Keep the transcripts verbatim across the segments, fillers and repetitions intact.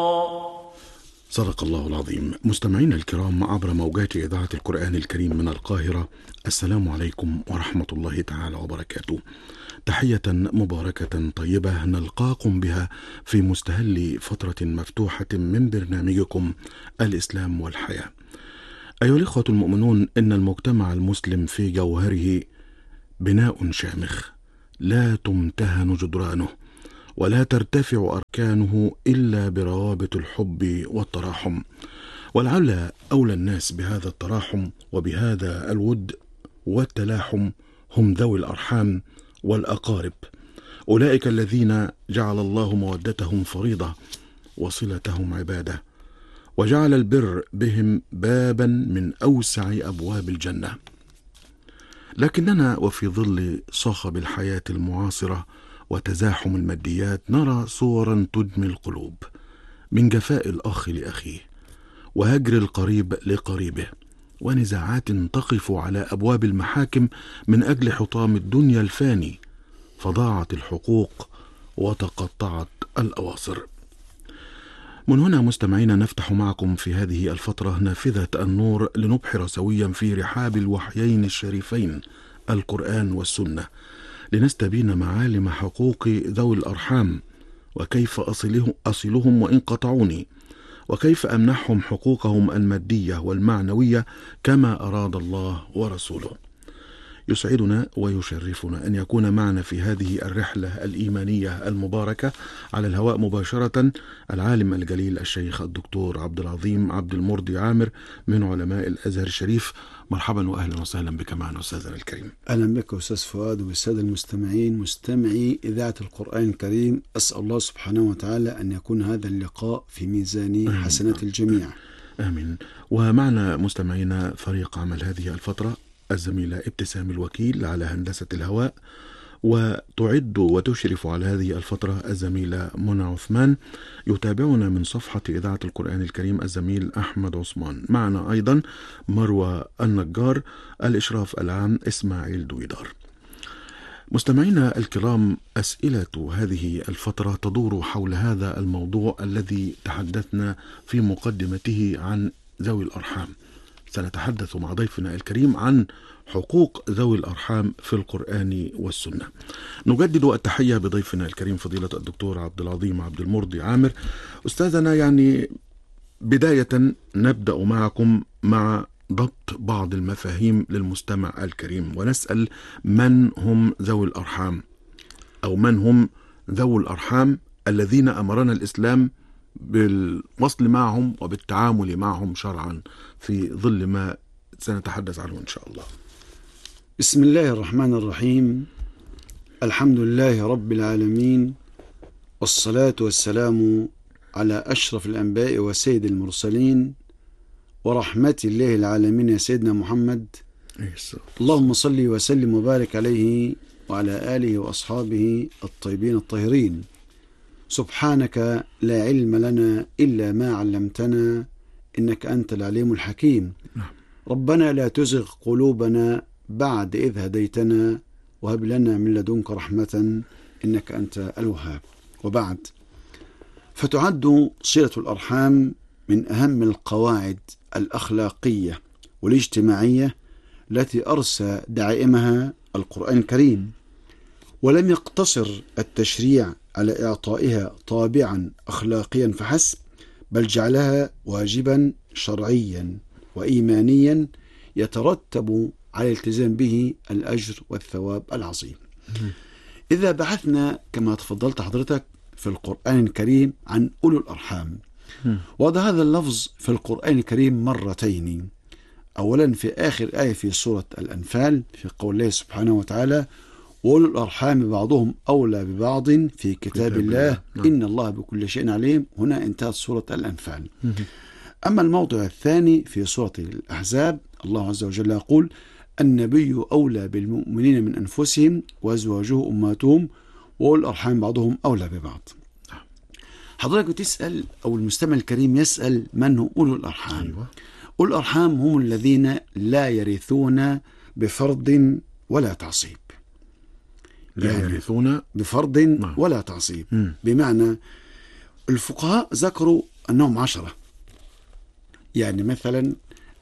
صدق الله العظيم. مستمعينا الكرام عبر موجات إذاعة القرآن الكريم من القاهرة، السلام عليكم ورحمة الله تعالى وبركاته. تحية مباركة طيبة نلقاكم بها في مستهل فترة مفتوحة من برنامجكم الإسلام والحياة. أيها الإخوة المؤمنون، إن المجتمع المسلم في جوهره بناء شامخ لا تمتهن جدرانه ولا ترتفع أركانه إلا بروابط الحب والتراحم، ولعل أولى الناس بهذا التراحم وبهذا الود والتلاحم هم ذوي الأرحام والأقارب، أولئك الذين جعل الله مودتهم فريضة وصلتهم عبادة، وجعل البر بهم بابا من أوسع أبواب الجنة. لكننا وفي ظل صخب الحياة المعاصرة وتزاحم الماديات نرى صورا تدمي القلوب، من جفاء الأخ لأخيه، وهجر القريب لقريبه، ونزاعات تقف على أبواب المحاكم من أجل حطام الدنيا الفاني، فضاعت الحقوق وتقطعت الأواصر. من هنا مستمعين نفتح معكم في هذه الفترة نافذة النور لنبحر سويا في رحاب الوحيين الشريفين القرآن والسنة، لنستبين معالم حقوق ذوي الأرحام، وكيف أصله أصلهم وإن قطعوني، وكيف أمنحهم حقوقهم المادية والمعنوية كما أراد الله ورسوله. يسعدنا ويشرفنا أن يكون معنا في هذه الرحلة الإيمانية المباركة على الهواء مباشرة العالم الجليل الشيخ الدكتور عبد العظيم عبد المرضي عامر من علماء الأزهر الشريف. مرحبا وأهلا وسهلا بك معنا أستاذنا الكريم. أهلا بك أستاذ فؤاد وبالسادة المستمعين مستمعي إذاعة القرآن الكريم. أسأل الله سبحانه وتعالى أن يكون هذا اللقاء في ميزان حسنات الجميع. آمين. ومعنا مستمعينا فريق عمل هذه الفترة الزميلة ابتسام الوكيل على هندسة الهواء، وتعد وتشرف على هذه الفترة الزميلة منى عثمان. يتابعنا من صفحة إذاعة القرآن الكريم الزميل أحمد عثمان. معنا أيضا مروى النجار، الإشراف العام إسماعيل دويدار. مستمعينا الكرام، أسئلة هذه الفترة تدور حول هذا الموضوع الذي تحدثنا في مقدمته عن ذوي الأرحام. سنتحدث مع ضيفنا الكريم عن حقوق ذوي الأرحام في القرآن والسنة. نجدد التحية بضيفنا الكريم فضيلة الدكتور عبد العظيم عبد المرضي عامر. أستاذنا، يعني بداية نبدأ معكم مع ضبط بعض المفاهيم للمستمع الكريم، ونسأل من هم ذوي الأرحام، أو من هم ذوي الأرحام الذين أمرنا الإسلام بالوصل معهم وبالتعامل معهم شرعا في ظل ما سنتحدث عنه إن شاء الله. بسم الله الرحمن الرحيم. الحمد لله رب العالمين، والصلاة والسلام على أشرف الأنبياء وسيد المرسلين ورحمة الله العالمين يا سيدنا محمد. اللهم صل وسلم وبارك عليه وعلى آله وأصحابه الطيبين الطاهرين. سبحانك لا علم لنا إلا ما علمتنا إنك أنت العليم الحكيم. ربنا لا تزغ قلوبنا بعد إذ هديتنا وهب لنا من لدنك رحمة إنك أنت الوهاب. وبعد، فتعد صلة الأرحام من أهم القواعد الأخلاقية والاجتماعية التي أرسى دعائمها القرآن الكريم، ولم يقتصر التشريع على إعطائها طابعا أخلاقيا فحسب، بل جعلها واجبا شرعيا وإيمانيا يترتب على الالتزام به الأجر والثواب العظيم. إذا بحثنا كما تفضلت حضرتك في القرآن الكريم عن أولو الأرحام، وضع هذا اللفظ في القرآن الكريم مرتين. أولا في آخر آية في سورة الأنفال في قول الله سبحانه وتعالى: وأولو الأرحام بعضهم أولى ببعض في كتاب, كتاب الله نعم. إن الله بكل شيء عليم. هنا انتهت سورة الأنفال. أما الموضع الثاني في سورة الأحزاب، الله عز وجل يقول: النبي أولى بالمؤمنين من أنفسهم وأزواجه أمهاتهم وأولو الأرحام بعضهم أولى ببعض. حضرتك تسأل أو المستمع الكريم يسأل: من هم أولو الأرحام؟ أيوة. أولو الأرحام هم الذين لا يرثون بفرض ولا تعصيب. لا يعني يرثون بفرض ولا تعصيب. م. بمعنى الفقهاء ذكروا أنهم عشرة. يعني مثلا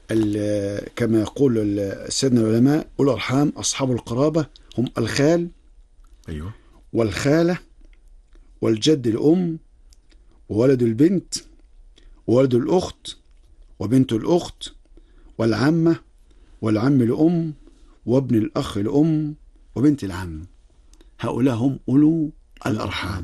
كما يقول سيدنا العلماء: أولو الأرحام أصحاب القرابة هم الخال أيوة والخالة والجد الأم وولد البنت وولد الأخت وبنت الأخت والعمة والعم الأم وابن الأخ الأم وبنت العم. هؤلاء هم أولو الأرحام.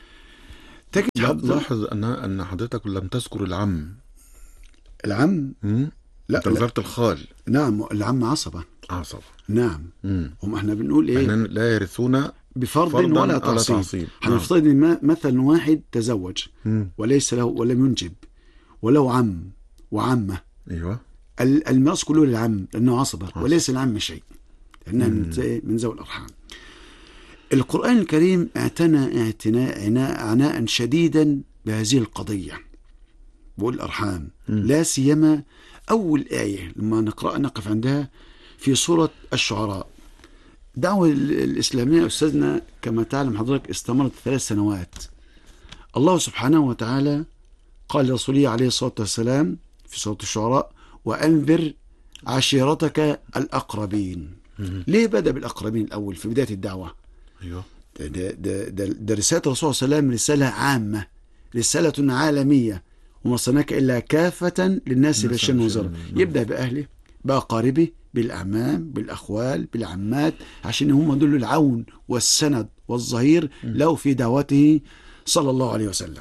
تجد لاحظ أن أن حضرتك لم تذكر العم. العم مم؟ لا أنت ذكرت الخال. نعم، العم عصبة. عصبة نعم. مم. هم احنا بنقول ايه؟ احنا لا يرثون بفرض ولا تعصيب. هنفترض ان مثلا واحد تزوج مم. وليس له ولم ينجب وله عم وعمة. ايوه. الميراث كله للعم لانه عصبة وليس العم شيء، لانها من من ذوي الارحام. القرآن الكريم اعتنى اعتناء عناء عناء شديدا بهذه القضية والأرحام، لا سيما أول آية لما نقرأ نقف عندها في سورة الشعراء. الدعوة الإسلامية أستاذنا كما تعلم حضرتك استمرت ثلاث سنوات. الله سبحانه وتعالى قال لرسوله عليه الصلاة والسلام في سورة الشعراء: وأنذر عشيرتك الأقربين. ليه بدأ بالأقربين الأول في بداية الدعوة؟ أيوه. ده, ده, ده, ده رسالة الرسول صلى الله عليه وسلم رسالة عامة، رسالة عالمية، وما أرسلناك إلا كافة للناس بشيرا ونذيرا. يبدأ بأهله، بأقاربه، بالأعمام، بالأخوال، بالعمات، عشان هم دول العون والسند والظهير له في دعوته صلى الله عليه وسلم.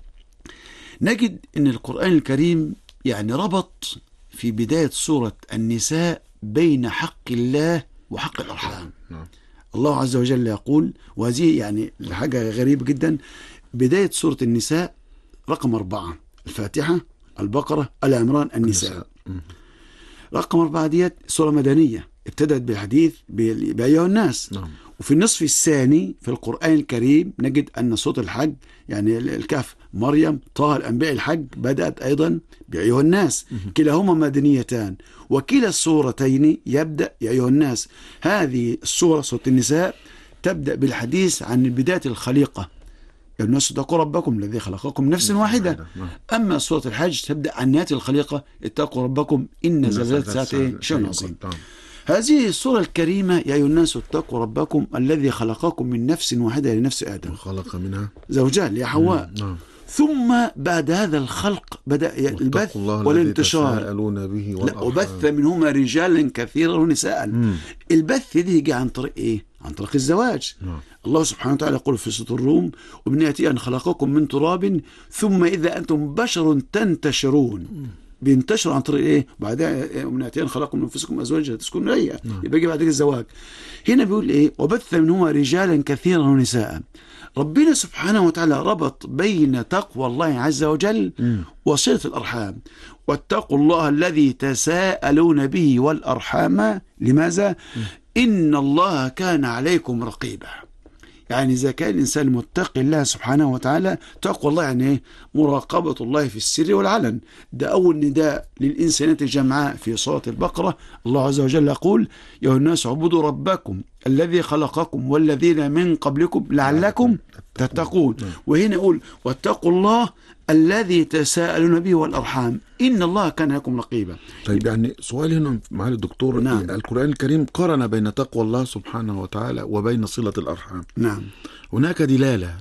نجد أن القرآن الكريم يعني ربط في بداية سورة النساء بين حق الله وحق الأرحام. الله عز وجل يقول، وهذه يعني حاجة غريبة جدا، بداية سورة النساء رقم أربعة، الفاتحة، البقرة، آل عمران، النساء. رقم أربعة ديت سورة مدنية ابتدت بالحديث بأيها الناس. نعم. وفي النصف الثاني في القرآن الكريم نجد أن سورة الحج يعني الكهف، مريم، طه، الأنبياء، الحج بدأت أيضا بأيها الناس. كلاهما مدنيتان، وكلا السورتين يبدأ يا أيها الناس. هذه السورة سورة النساء تبدأ بالحديث عن بداية الخليقة: يا الناس اتقوا ربكم الذي خلقكم من نفس واحدة. أما سورة الحج تبدأ عن نهاية الخليقة: اتقوا ربكم إن زلزلة الساعة شيء عظيم. هذه السورة الكريمة: يا أيها الناس اتقوا ربكم الذي خلقكم من نفس واحدة لنفس آدم وخلق منها زوجها يا حواء. ثم بعد هذا الخلق بدأ البث والانتشار، به لا وبث منهما رجالا كثيرا ونساء. مم. البث دي يجي عن طريق ايه؟ عن طريق الزواج. مم. الله سبحانه وتعالى يقول في سورة الروم: ومن يأتي أن خلقكم من تراب ثم إذا أنتم بشر تنتشرون. مم. بينتشروا عن طريق ايه؟ بعدها ومن يأتي أن خلقكم من أنفسكم أزواجا تسكنوا إليها. يبقى يجي بعد كده الزواج. هنا بيقول ايه؟ وبث منهما رجالا كثيرا ونساء. ربنا سبحانه وتعالى ربط بين تقوى الله عز وجل وصلة الأرحام. واتقوا الله الذي تساءلون به والأرحام. لماذا؟ م. إن الله كان عليكم رقيبا. يعني إذا كان الإنسان متقي الله سبحانه وتعالى، تقوى الله يعني إيه؟ مراقبة الله في السر والعلن. ده أول نداء للإنسانية الجمعاء في سورة البقرة. الله عز وجل يقول: يا الناس اعبدوا ربكم الذي خلقكم والذين من قبلكم لعلكم تتقون. وهنا يقول: واتقوا الله الذي تساءلون به والأرحام إن الله كان لكم رقيبا. طيب يعني سؤال هنا معالي الدكتور. نعم. القرآن الكريم قارن بين تقوى الله سبحانه وتعالى وبين صلة الأرحام. نعم. هناك دلالة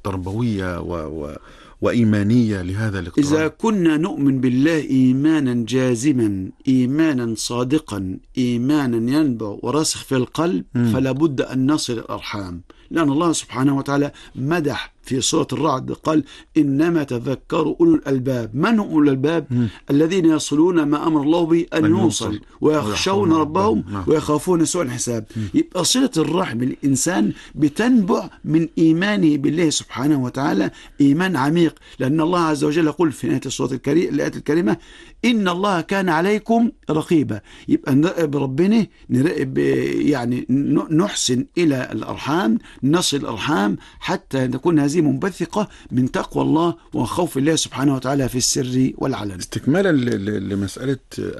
تربوية و... و... وإيمانية لهذا الاقتران. إذا كنا نؤمن بالله إيمانا جازما، إيمانا صادقا، إيمانا ينبع وراسخ في القلب، م. فلا بد أن نصل الأرحام. لأن الله سبحانه وتعالى مدح في سورة الرعد قال: إنما تذكروا أولو الألباب. من هم أولو الألباب؟ م. الذين يصلون ما أمر الله به أن, أن يوصل ويخشون ربهم نعم. ويخافون سوء الحساب. م. يبقى صلة الرحم الإنسان بتنبع من إيمانه بالله سبحانه وتعالى، إيمان عميق. لأن الله عز وجل يقول في نهاية السورة الكريمة الآية الكريمة: إن الله كان عليكم رقيبا. يبقى نراقب ربنا، نراقب يعني نحسن إلى الأرحام، نصل الأرحام حتى تكون هذه منبثقة من تقوى الله وخوف الله سبحانه وتعالى في السر والعلن. استكمالا لمسألة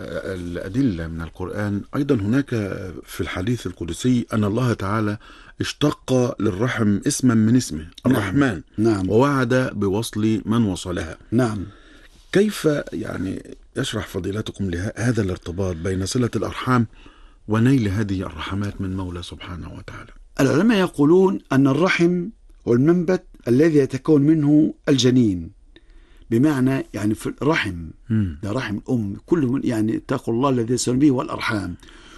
الأدلة من القرآن، أيضا هناك في الحديث القدسي أن الله تعالى اشتق للرحم اسما من اسمه الرحمن. نعم. ووعد بوصل من وصلها. نعم. كيف يعني يشرح فضيلتكم هذا الارتباط بين صلة الأرحام ونيل هذه الرحمات من مولى سبحانه وتعالى؟ العلماء يقولون أن الرحم هو المنبت الذي يتكون منه الجنين، بمعنى يعني في الرحم ده رحم الأم، كل من يعني اتقوا الله الذي يسأل به والأرحام.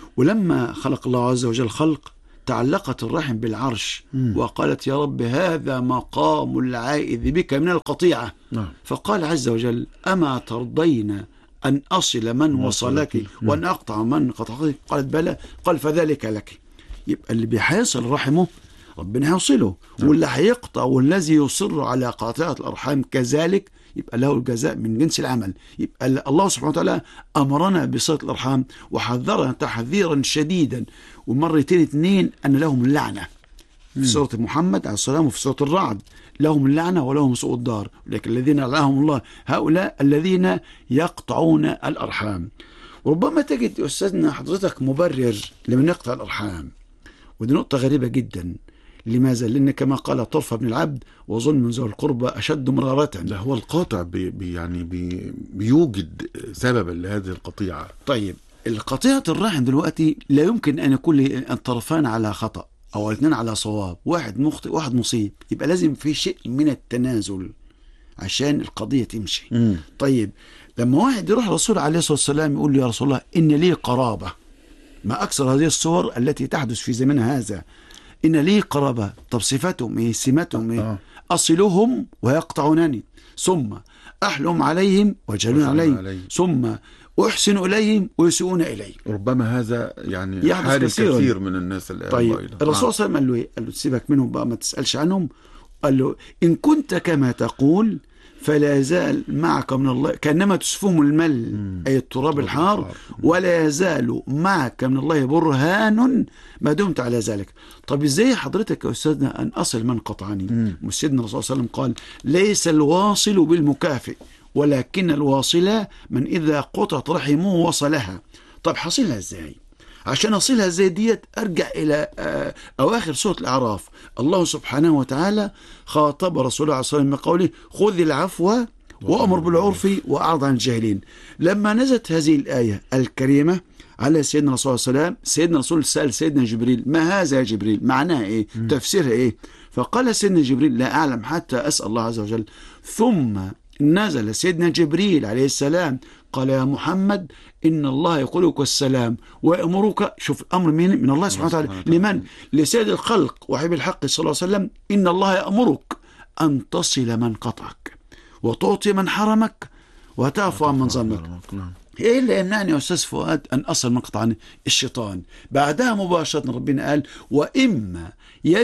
ولما خلق الله عز وجل خلق تعلقت الرحم بالعرش مم. وقالت يا رب هذا مقام العائذ بك من القطيعة. نعم. فقال عز وجل أما ترضين أن أصل من وصلك وأن أقطع من قطعك؟ قالت بلى. قال فذلك لك. يبقى اللي بيحيصل رحمه ربنا هيوصله، نعم. واللي هيقطع والذي يصر على قاطعة الأرحام كذلك يبقى له الجزاء من جنس العمل. يبقى الله سبحانه وتعالى أمرنا بصلة الأرحام وحذرنا تحذيرا شديدا ومرتين اثنين أن لهم اللعنة في سورة محمد عليه السلام وفي سورة الرعد، لهم اللعنة ولهم سوء الدار، لكن الذين لعنهم الله هؤلاء الذين يقطعون الأرحام. وربما تجد أستاذنا حضرتك مبرر لمن يقطع الأرحام، ودي نقطة غريبة جدا. لماذا؟ لأن كما قال طرف بن العبد وظلم ذوي القربى أشد مرارة. ده هو القاطع بي بي يعني بي بيوجد سببا لهذه القطيعة. طيب القطيعة الرحم دلوقتي لا يمكن أن يكون الطرفان على خطأ أو الاثنين على صواب، واحد مخطئ واحد مصيب، يبقى لازم في شيء من التنازل عشان القضية تمشي. م. طيب لما واحد يروح الرسول عليه الصلاة والسلام يقول له يا رسول الله إن لي قرابة، ما أكثر هذه الصور التي تحدث في زمننا هذا، إن لي قرابة. طب صفاتهم إيه؟ سماتهم إيه؟ آه. أصلهم ويقطعونني، ثم أحلم عليهم ويجهلون علي، علي، ثم أحسن إليهم ويسيئون إلي. ربما هذا يعني حال كثير من الناس الآن. طيب الرسول صلى الله عليه وسلم قال له إيه؟ قال له سيبك منهم بقى، ما تسألش عنهم. قال له إن كنت كما تقول فلا يزال معك من الله كأنما تسفهم المل مم. أي التراب الحار، ولا يزال معك من الله برهان ما دمت على ذلك. طب ازاي حضرتك يا أستاذنا أن أصل من قطعني؟ سيدنا الرسول صلى الله عليه وسلم قال ليس الواصل بالمكافئ ولكن الواصل من إذا قطعت رحمه وصلها. طب حصلها ازاي؟ عشان أصلها زي ديت أرجع إلى أواخر سورة الأعراف. الله سبحانه وتعالى خاطب رسول الله صلى الله عليه وسلم بقوله خذ العفو وأمر بالعرف وأعرض عن الجاهلين. لما نزلت هذه الآية الكريمة على سيدنا الرسول صلى الله عليه وسلم، سيدنا الرسول سأل سيدنا جبريل ما هذا يا جبريل؟ معناها إيه؟ م. تفسيرها إيه؟ فقال سيدنا جبريل لا أعلم حتى أسأل الله عز وجل. ثم نزل سيدنا جبريل عليه السلام قال يا محمد إن الله يقولك السلام ويأمرك. شوف أمر من من الله سبحانه وتعالى لمن؟ لسيد الخلق وحبيب الحق صلى الله عليه وسلم. إن الله يأمرك أن تصل من قطعك وتعطي من حرمك وتعفو عن من ظلمك. ايه اللي يمنعني يا استاذ فؤاد ان اصل من قطعني؟ الشيطان. بعدها مباشره ربنا قال واما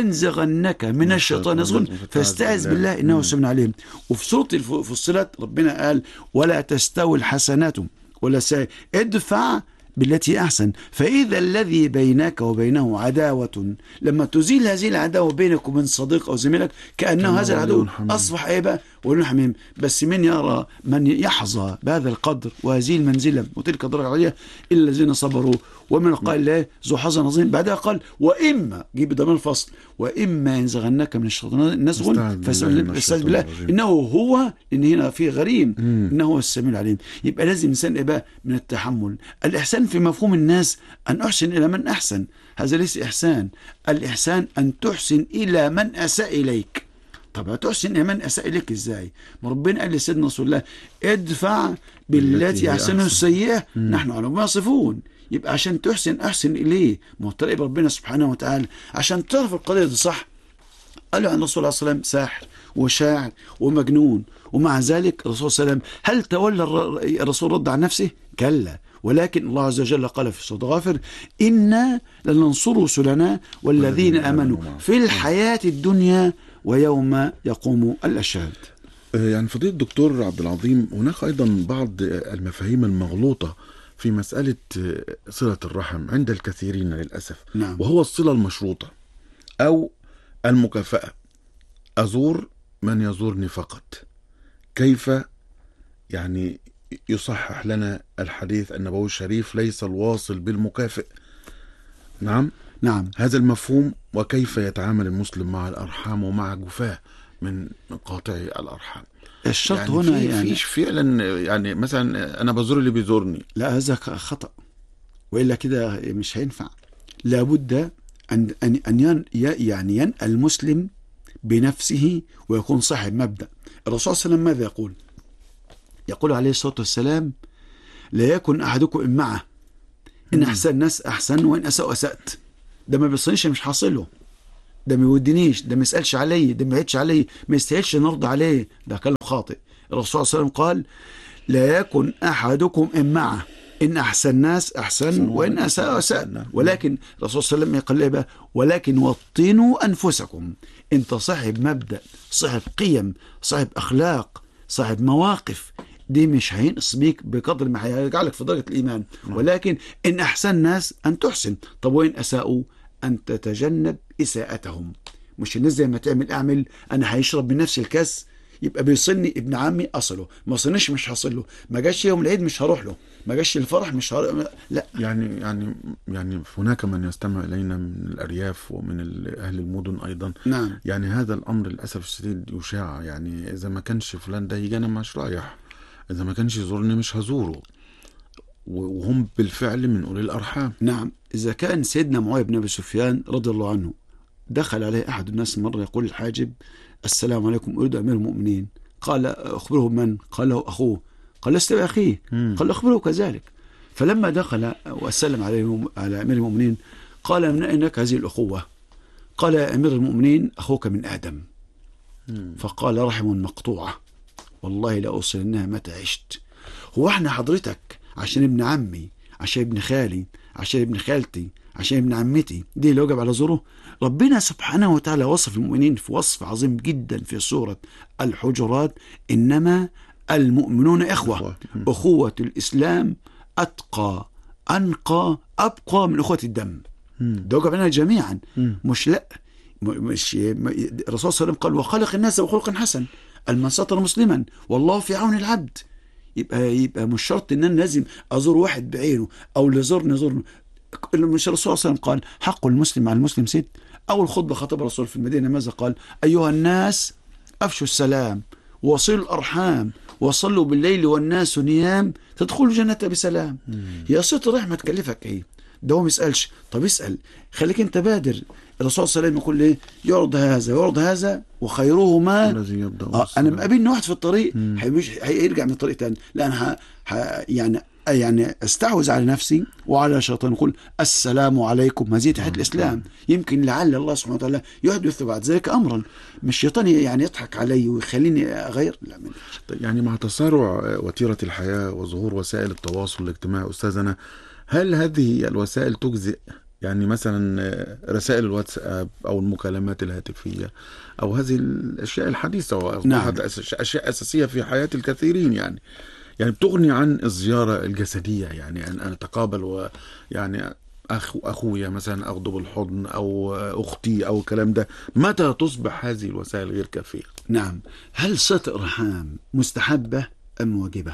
ينزغنك من الشيطان نزغ فاستعذ بالله انه سميع عليم. وفي سوره الفصلات ربنا قال ولا تستوي الحسنات ولا سيئات ادفع بالتي أحسن فإذا الذي بينك وبينه عداوة، لما تزيل هذه العداوة بينك وبين صديق أو زميلك كأنه هذا العدو أصبح إيه بقى ولون حميم. بس من يرى من يحظى بهذا القدر وهذه المنزلة وتلك الدرجة العالية إلا الذين صبروا ومن قال لا ذو حظ عظيم. بعدها قال وإما جيب ضمير الفصل وإما ينزغنك من الشيطان نزغ فاستعذ بالله إنه هو، إن هنا في غريم إنه هو السميع العليم. يبقى لازم الإنسان إيه بقى من التحمل. الإحسان في مفهوم الناس أن أحسن إلى من أحسن، هذا ليس إحسان. الإحسان أن تحسن إلى من أساء إليك. طب هتحسن إلى من أساء إليك إزاي؟ ربنا قال لسيدنا رسول الله ادفع بالتي أحسنه السيئة نحن على ما يصفون. يبقى عشان تحسن أحسن إليه مطلب ربنا سبحانه وتعالى عشان تعرف القضية دي صح. قالوا عن الرسول صلى الله عليه وسلم ساحر وشاعر ومجنون، ومع ذلك الرسول صلى الله عليه وسلم هل تولى الرسول رد عن نفسه؟ كلا، ولكن الله عز وجل قال في سورة غافر إنا لننصر رسلنا والذين آمنوا في الحياة الدنيا ويوم يقوم الأشهاد. يعني فضيلة الدكتور عبد العظيم، هناك أيضا بعض المفاهيم المغلوطة في مسألة صلة الرحم عند الكثيرين للأسف. نعم. وهو الصلة المشروطة أو المكافأة. أزور من يزورني فقط. كيف يعني يصحح لنا الحديث النبوي الشريف ليس الواصل بالمكافئ؟ نعم نعم هذا المفهوم، وكيف يتعامل المسلم مع الأرحام ومع جفاه من قاطعي الأرحام؟ الشرط يعني هنا في يعني فيش فعلا، يعني مثلا انا بزور اللي بيزورني. لا، هذا خطأ، وإلا كده مش هينفع. لابد أن أن أن ين يعني ينأى المسلم بنفسه ويكون صاحب مبدأ. الرسول صلى الله عليه وسلم ماذا يقول؟ يقول عليه الصلاة والسلام: لا يكن أحدكم إمعة، إن أحسن الناس أحسن وإن أساء أسأت. ده ما بيصنيش، مش حاصله، ده ما يودنيش، ده ما يسألش علي، ده ما يعدش علي، ما يستاهلش نرضى عليه. ده كلام خاطئ. الرسول صلى الله عليه وسلم قال: لا يكن أحدكم إمعة، إن أحسن الناس أحسن وإن أساء أسأت. ولكن الرسول صلى الله عليه وسلم يقول بقى: ولكن وطنوا أنفسكم. أنت صاحب مبدأ، صاحب قيم، صاحب أخلاق، صاحب مواقف، دي مش هينقص بيك بقدر ما هيجعلك في درجة الإيمان. ولكن إن أحسن الناس أن تحسن. طب وإن أساءوا أن تتجنب إساءتهم. مش الناس زي ما تعمل أعمل، أنا هيشرب من نفس الكاس يبقى بيصلني ابن عمي أصله، ما صنش مش هصل له، ما جاش يوم العيد مش هروح له، ما جاش الفرح مش هروح. لا، يعني يعني يعني هناك من يستمع إلينا من الأرياف ومن أهل المدن أيضا. نعم. يعني هذا الأمر للأسف الشديد يشاع، يعني إذا ما كانش فلان ده يجي أنا مش رايح، إذا ما كانش يزورني مش هزوره، وهم بالفعل من أولي الأرحام. نعم. إذا كان سيدنا معاوية بن أبي سفيان رضي الله عنه دخل عليه أحد الناس مرة يقول الحاجب: السلام عليكم، أريد أمير المؤمنين. قال: أخبره من؟ قال: له أخوه. قال: لست بأخيه. قال: أخبره كذلك. فلما دخل وسلم عليه على أمير المؤمنين قال: من أينك هذه الأخوة؟ قال: يا أمير المؤمنين، أخوك من آدم. فقال: رحم مقطوعة، والله لا أوصلنها متى عشت. هو احنا حضرتك عشان ابن عمي، عشان ابن خالي، عشان ابن خالتي، عشان ابن عمتي، دي اللي وجب على زوره؟ ربنا سبحانه وتعالى وصف المؤمنين في وصف عظيم جدا في سورة الحجرات: إنما المؤمنون إخوة. أخوة الإسلام أتقى، أنقى، أبقى من أخوة الدم. ده وجب علينا جميعا. مش لا مش الرسول صلى الله عليه وسلم قال: وخلق الناس بخلق حسن، المن ستر مسلما والله في عون العبد. يبقى يبقى مش شرط ان انا لازم ازور واحد بعينه او اللي زورني زورني. مش الرسول صلى الله عليه وسلم قال: حق المسلم على المسلم ست؟ اول خطبه خطبها الرسول في المدينه ماذا قال؟ ايها الناس افشوا السلام وصلوا الارحام وصلوا بالليل والناس نيام تدخلوا الجنه بسلام. يا ست رحمه تكلفك ايه؟ ده هو ما يسالش. طب اسال، خليك انت بادر. الرسول صلى الله عليه وسلم يقول ايه؟ يعرض هذا يعرض هذا وخيرهما الذي يبدأ. آه انا مقابلني واحد في الطريق مش هيرجع من الطريق تاني، لا انا ه... ه... يعني يعني استحوذ على نفسي وعلى الشيطان، يقول: السلام عليكم، هذه تحية الاسلام. يمكن لعل الله سبحانه وتعالى يحدث بعد ذلك امرا، مش الشيطان يعني يضحك علي ويخليني اغير. لا من... يعني مع تسارع وتيرة الحياة وظهور وسائل التواصل الاجتماعي أستاذنا، هل هذه الوسائل تجزئ؟ يعني مثلا رسائل الواتساب أو المكالمات الهاتفية أو هذه الأشياء الحديثة وأصبحت نعم. أشياء أساسية في حياة الكثيرين، يعني يعني بتغني عن الزيارة الجسدية، يعني أن أنا أتقابل ويعني أخو أخويا مثلا أخذه بالحضن أو أختي أو الكلام ده. متى تصبح هذه الوسائل غير كافية؟ نعم. هل صلة الأرحام مستحبة أم واجبة؟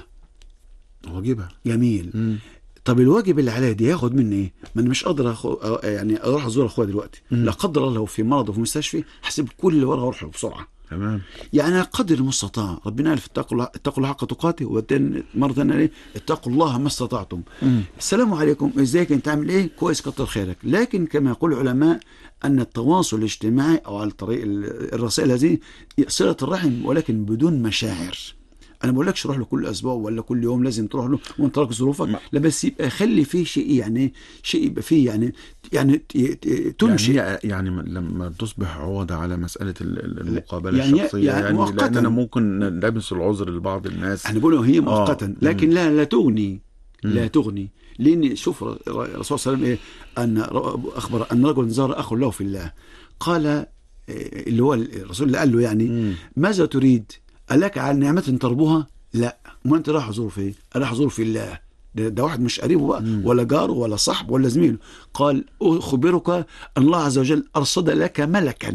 واجبة. جميل. م. طب الواجب اللي عليا دي ياخد مني ايه؟ ما انا مش قادر أخو... يعني اروح ازور اخويا دلوقتي، لا قدر الله لو في مرض وفي مستشفى هسيب كل اللي ورا واروح له بسرعه. تمام. يعني قدر المستطاع. ربنا قال: اتقوا الله اتقوا الله حق تقاته، ومره ثانيه ايه؟ اتقوا الله ما استطعتم. مم. السلام عليكم، ازيك، انت عامل ايه؟ كويس، كتر خيرك. لكن كما يقول العلماء ان التواصل الاجتماعي او على طريق الرسائل هذه صلة الرحم، ولكن بدون مشاعر. انا ما بقولكش روح له كل اسبوع ولا كل يوم لازم تروح له وانت راك ظروفك، لا، بس يبقى خلي فيه شيء، يعني شيء يبقى فيه يعني يعني تنشئ، يعني, يعني لما تصبح عوضة على مسألة المقابلة يعني الشخصية، يعني, يعني مؤقتا. لأننا ممكن نلبس العذر لبعض الناس. احنا بقوله هي مؤقتا، آه. لكن لا لا تغني لا مم. تغني. لأن شوف الرسول صلى الله عليه وسلم إيه؟ أن أخبر أن رجل زار أخو له في الله، قال اللي هو الرسول اللي قال له يعني مم. ماذا تريد؟ ألك على نعمة تربوها؟ لا. ما أنت راح أزور فيه؟ أنا راح أزور في الله. ده, ده واحد مش قريبه بقى مم. ولا جاره ولا صاحب ولا زميله. قال: أخبرك أن الله عز وجل أرصد لك ملكا،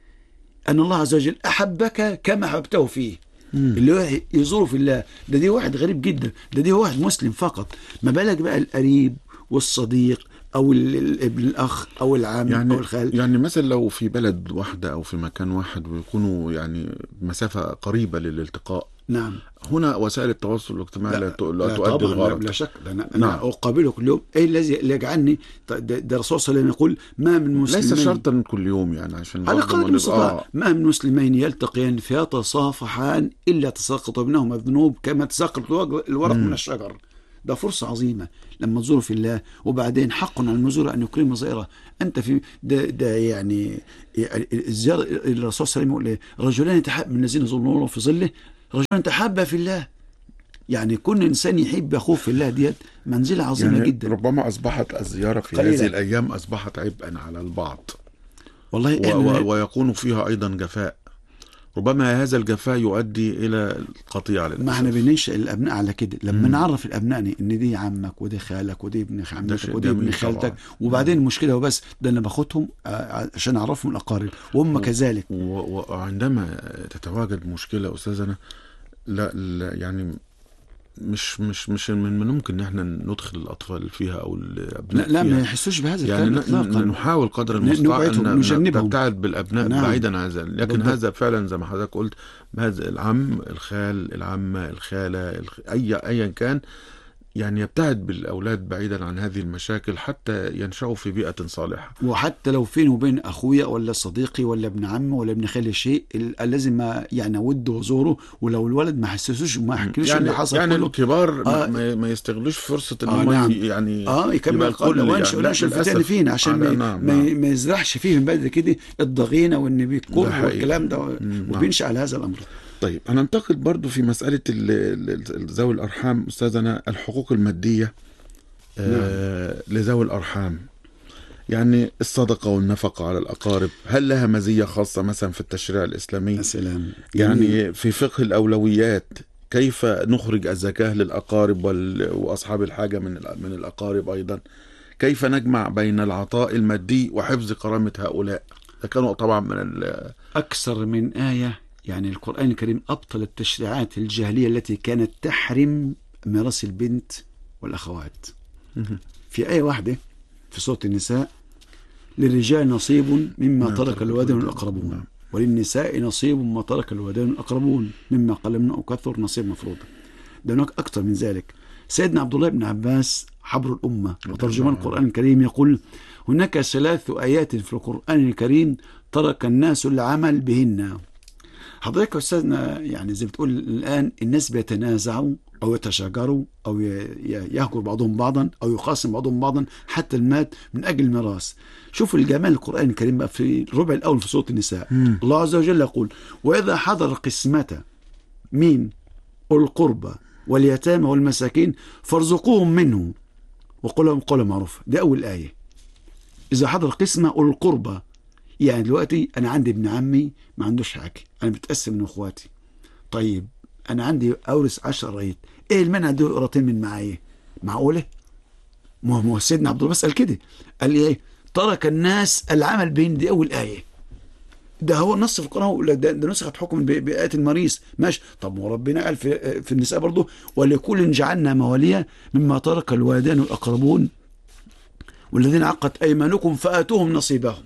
أن الله عز وجل أحبك كما حببته فيه. مم. اللي هو يزوره في الله. ده دي واحد غريب جدا، ده دي واحد مسلم فقط، ما بالك بقى القريب والصديق او الابن الاخ او العم يعني او الخال. يعني مثلا لو في بلد واحدة او في مكان واحد ويكونوا يعني مسافة قريبة للالتقاء، نعم. هنا وسائل التواصل الاجتماعي لا, لا, ت- لا لا تؤدي طبعا، لا الغرض. بلا شك. ده انا نعم. انا اقابله كل يوم. ايه الذي اللي يجعلني؟ ده, ده الرسول صلى الله عليه وسلم يقول: ما من ليس مسلمين، شرطا كل يوم يعني، عشان على برضه قدر ما المستطاع، نبقى ما من مسلمين يلتقيان فيتصافحان الا تساقط بينهما الذنوب كما تساقط الورق من مم. الشجر. ده فرصة عظيمة لما تزوروا في الله. وبعدين حق على المزور أن يكرم زائره. أنت في ده, ده يعني الزيارة. الرسول صلى الله عليه وسلم يقول: رجلان تحب من الذين ظلوا في ظله، رجلان تحابا في الله. يعني كل إنسان يحب أخوه في الله، ديت منزلة عظيمة يعني جدا. ربما أصبحت الزيارة في قليلا. هذه الأيام أصبحت عبئا على البعض، والله و إحنا و ويكون فيها أيضا جفاء. ربما هذا الجفاء يؤدي إلى القطيعة ما احنا للأسف. بننشئ الابناء على كده. لما مم. نعرف الابناء ان دي عمك ودي خالك ودي ابن ده عمتك شيء ودي ابن جميل خالتك، طبعا. وبعدين المشكله وبس ده انا باخدهم آه، عشان اعرفهم الاقارب، وهم و- كذلك. و- وعندما تتواجد مشكلة أستاذنا، لا, لا يعني مش مش مش من الممكن ان احنا ندخل الاطفال فيها او لا, الابناء لا ما فيها. يحسوش بهذا يعني الكلام ن- اطلاقا. ن- نحاول قدر المستطاع نبعدهم، ان نجنبهم. نبتعد بالابناء نعم. بعيدا عن ذلك، لكن بالضبط. هذا فعلا زي ما حضرتك قلت، هذا العم الخال العمه الخاله الخ... اي ايا كان، يعني يبتعد بالاولاد بعيدا عن هذه المشاكل حتى ينشأوا في بيئه صالحه. وحتى لو فين وبين اخويا ولا صديقي ولا ابن عمي ولا ابن خالي شيء، ال- لازم ما يعني اود وزوره. ولو الولد ما حسسوش وما حكيلوش يعني اللي حصل يعني كله، الكبار آه ما, ما يستغلوش فرصه ان آه هم نعم. يعني اه يكمل يبقى القول الكل وانشئ يعني. وننشئ لا، الفتان للأسف. فينا عشان على- ما, نعم ما, نعم. ما يزرعش فيهم بعد كده الضغينه وان ده بيكر حقيقي. والكلام ده، مم، وبينشأ على هذا الامر. طيب هننتقل برضو في مسألة ال- ال- ذوي الأرحام أستاذنا، الحقوق المادية آه لذوي الأرحام، يعني الصدقة والنفقة على الأقارب، هل لها مزية خاصة مثلا في التشريع الإسلامي؟ يا سلام. يعني في فقه الأولويات كيف نخرج الزكاة للأقارب وال- وأصحاب الحاجة من ال- من الأقارب أيضا؟ كيف نجمع بين العطاء المادي وحفظ كرامة هؤلاء؟ ده كانوا طبعا من ال أكثر من آية. يعني القرآن الكريم أبطل التشريعات الجاهلية التي كانت تحرم ميراث البنت والأخوات. في آية واحدة في سورة النساء: للرجال نصيب مما ترك الوالدين الأقربون، نعم. وللنساء نصيب مما ترك الوالدين الأقربون مما قل منه أو كثر نصيب مفروض. ده هناك أكثر من ذلك. سيدنا عبد الله بن عباس حبر الأمة وترجمان القرآن الكريم يقول: هناك ثلاث آيات في القرآن الكريم ترك الناس العمل بهن. حضرتك يا أستاذنا، يعني زي بتقول الآن الناس بيتنازعوا أو يتشاجروا أو يهجر بعضهم بعضا أو يخاصم بعضهم بعضا حتى المات من أجل الميراث. شوفوا الجمال القرآن الكريم بقى في الربع الأول في سورة النساء. مم. الله عز وجل يقول: وإذا حضر قسمة مين أولي القربى واليتامى والمساكين فارزقوهم منه وقل لهم قولا معروفا. دي أول آية. إذا حضر قسمة أولي القربى، يعني دلوقتي أنا عندي ابن عمي ما عندوش حاجة، أنا بتقسم من إخواتي. طيب أنا عندي أورث عشر قرايط، إيه المانع دول قراطين من معايا؟ معقولة؟ ما هو سيدنا عبد الله بس قال كده، قال لي إيه؟ ترك الناس العمل بين. دي أول آية. ده هو النص في القرآن، ده, ده نسخت حكم بآية المريث. ماشي. طب وربنا قال في, في النساء برضه: ولكل جعلنا مواليا مما ترك الوالدان والأقربون والذين عقدت أيمانكم فآتوهم نصيبهم.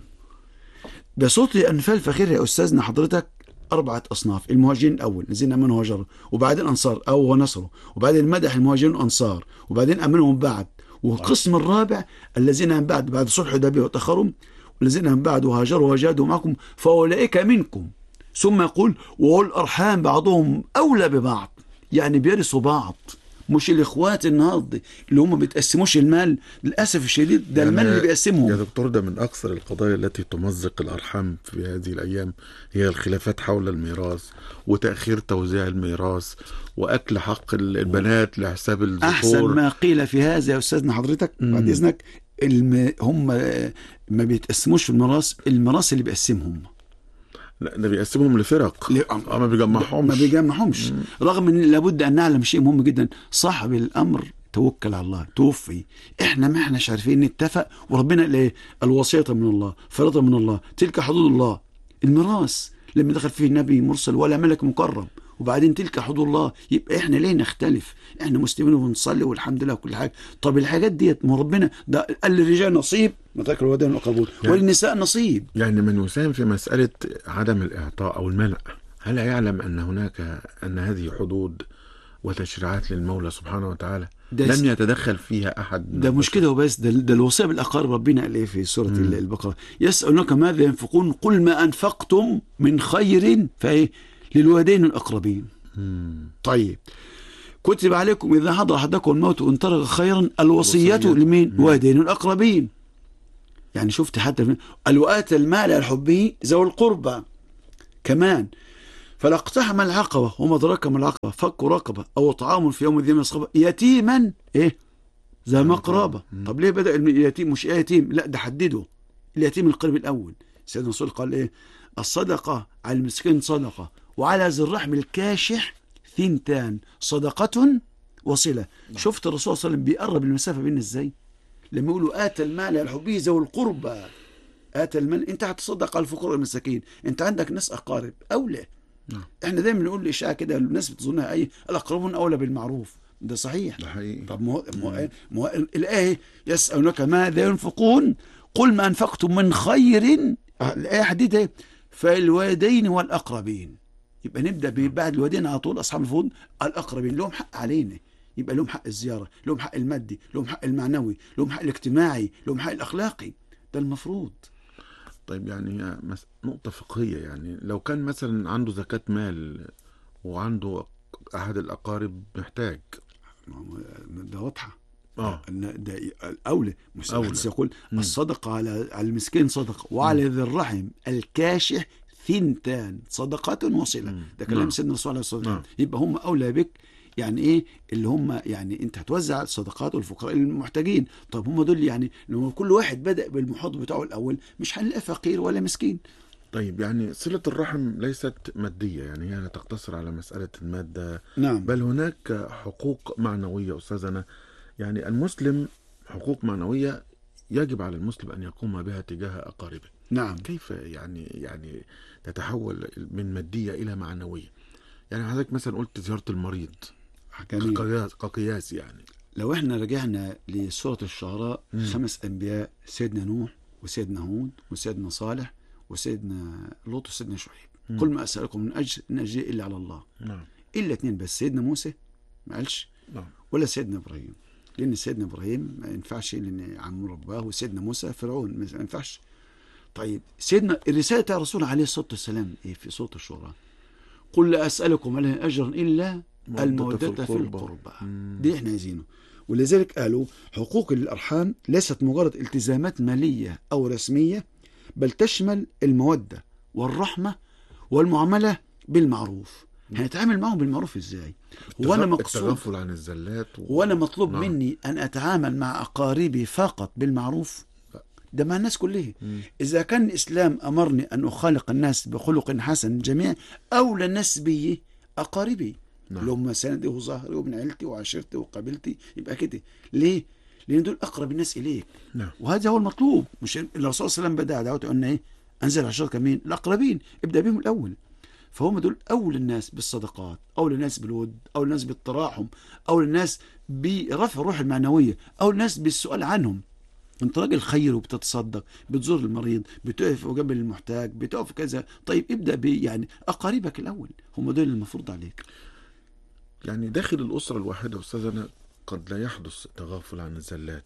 ده صوت الأنفال فخير يا أستاذنا حضرتك. أربعة أصناف: المهاجرين الأول الذين آمنوا وهاجروا، وبعدين أنصار أو ونصروا، وبعدين مدح المهاجرين أنصار، وبعدين آمنوا من بعد، والقسم الرابع الذين من بعد بعد صلح الحديبية وتأخروا، والذين من بعد وهاجروا وجاهدوا معكم فأولئك منكم. ثم يقول: وأولي الأرحام بعضهم أولى ببعض. يعني بيرثوا بعض، مش الاخوات النهارده اللي هم بيتقسموش المال. للاسف الشديد ده يعني المال اللي بيقسمهم. يا دكتور، ده من اكثر القضايا التي تمزق الارحام في هذه الايام، هي الخلافات حول الميراث وتاخير توزيع الميراث واكل حق البنات لحساب الذكور. احسن ما قيل في هذا يا استاذنا حضرتك بعد اذنك، الم... هم ما بيتقسموش في الميراث، الميراث اللي بيقسمهم. لا، ده بيقسمهم لفرق. ليه؟ اه ما بيجمعهمش ما بيجمعهمش. رغم ان لابد ان نعلم شيء مهم جدا: صاحب الامر توكل على الله، توفي. احنا ما احناش عارفين نتفق، وربنا قال ايه؟ الوصيه من الله، فريضه من الله، تلك حدود الله. الميراث لما دخل فيه نبي مرسل ولا ملك مكرم وبعدين تلك حدود الله. يبقى احنا ليه نختلف؟ احنا مسلمين وبنصلي والحمد لله وكل حاجه. طب الحاجات ديت ما ربنا ده قال للرجال نصيب ما تاكل الودان والقبول، يعني والنساء نصيب. يعني من يساهم في مسألة عدم الإعطاء أو المنع، هل يعلم أن هناك أن هذه حدود وتشريعات للمولى سبحانه وتعالى لم يتدخل فيها أحد؟ ده مش كده وبس، ده, ده الوصية بالأقارب. ربنا قال إيه في سورة مم. البقرة؟ يسألونك ماذا ينفقون قل ما أنفقتم من خير فإيه للوالدين الأقربين. مم. طيب كتب عليكم إذا حضر أحدكم الموت وإن ترك خيرا الوصية لمين؟ الوالدين الأقربين. يعني شفت حتى الوآت المال الحبي ذوي القربى كمان. فلا اقتحم العقبة وما أدراك ما العقبة فك رقبة أو طعام في يوم ذي مسغبة يتيما إيه ذا مقربة. طب ليه بدأ اليتيم مش إيه يتيم؟ لا ده حدده اليتيم القريب الأول. سيدنا الرسول قال إيه؟ الصدقة على المسكين صدقة وعلى ذي الرحم الكاشح ثنتان صدقة وصلة. شفت الرسول صلى الله عليه وسلم بيقرب المسافة بيننا إزاي؟ لما يقولوا آتى المال الحبي ذوي القربى. آتى المال، أنت هتصدق على الفقراء المساكين، أنت عندك ناس أقارب أولى. نعم. احنا دايما نقول الاشاعه كده الناس بتظنها اي الاقربون اولى بالمعروف. ده صحيح، ده حقيقي. طب مو مو مو الايه يسالونك ماذا ينفقون قل ما انفقتم من خير، الايه حديثه فالوالدين والاقربين. يبقى نبدا بعد الوالدين على طول اصحاب الفروض الاقربين لهم حق علينا. يبقى لهم حق الزياره، لهم حق المادي، لهم حق المعنوي، لهم حق الاجتماعي، لهم حق الاخلاقي. ده المفروض. طيب يعني هي نقطة فقهية، يعني لو كان مثلا عنده زكاة مال وعنده أحد الأقارب محتاج، ده واضحة. اه ده الأولى. مش يقول الصدقة على على المسكين صدقة وعلى ذي الرحم الكاشح ثنتان صدقة وصلة. ده كلام سيدنا الرسول عليه الصلاة والسلام. يبقى هم أولى بك. يعني ايه اللي هم يعني انت هتوزع الصدقات والفقراء المحتاجين. طب هم دول يعني لو كل واحد بدأ بالمحاط بتاعه الاول مش هنلاقي فقير ولا مسكين. طيب يعني صلة الرحم ليست مادية، يعني هي لا تقتصر على مسألة المادة. نعم. بل هناك حقوق معنوية أستاذنا. يعني المسلم حقوق معنوية يجب على المسلم أن يقوم بها تجاه أقاربه. نعم. كيف يعني يعني تتحول من مادية إلى معنوية؟ يعني حضرتك مثلا قلت زيارة المريض كقياس, كقياس يعني. لو احنا رجعنا لسورة الشعراء مم. خمس أنبياء سيدنا نوح وسيدنا هود وسيدنا صالح وسيدنا لوط وسيدنا شعيب. قل ما أسألكم من أجر إن أجري إلا على الله. نعم. إلا اثنين بس، سيدنا موسى ما قالش. نعم. ولا سيدنا إبراهيم، لأن سيدنا إبراهيم ما ينفعش لأن عم رباه، وسيدنا موسى فرعون ما ينفعش. طيب سيدنا الرسالة يا رسول عليه الصلاة والسلام إيه في سورة الشعراء؟ قل لا أسألكم عليه أجرا إلا المودة في القربى. دي احنا عايزينه. ولذلك قالوا حقوق الأرحام ليست مجرد التزامات مالية أو رسمية، بل تشمل المودة والرحمة والمعاملة بالمعروف. هنتعامل معهم بالمعروف ازاي؟ وانا مقصود التغافل عن الزلات و... وانا مطلوب نعم. مني ان اتعامل مع اقاربي فقط بالمعروف؟ ده مع الناس كلها. اذا كان الاسلام امرني ان اخالق الناس بخلق حسن جميع اولى الناس بي اقاربي. نعم. اللي هم سندي وظهري وابن عيلتي وعشيرتي وقبيلتي. يبقى كده ليه؟ لان دول اقرب الناس اليك. نعم. وهذا هو المطلوب. مش الرسول صلى الله عليه وسلم بدا دعوته قلنا ايه؟ انزل عشرة مين؟ الاقربين، ابدا بهم الاول. فهم دول اول الناس بالصدقات، اول الناس بالود، اول الناس بالتراحم، اول الناس برفع الروح المعنويه، اول الناس بالسؤال عنهم. انت راجل خير وبتتصدق، بتزور المريض، بتقف جنب المحتاج، بتقف كذا. طيب ابدا ب يعني اقاربك الاول، هم دول المفروض عليك. يعني داخل الاسره الواحده استاذنا قد لا يحدث تغافل عن الزلات،